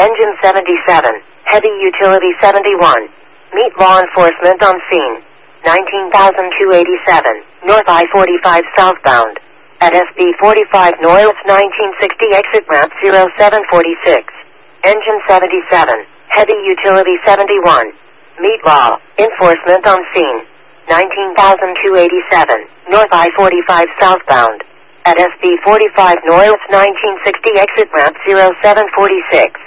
Engine 77, Heavy Utility 71. Meet law enforcement on scene. 19,287, North I-45 southbound. At SB 45 North 1960 exit ramp 0746. Engine 77, Heavy Utility 71. Meet law enforcement on scene. 19,287, North I-45 southbound. At SB 45 North 1960 exit ramp 0746.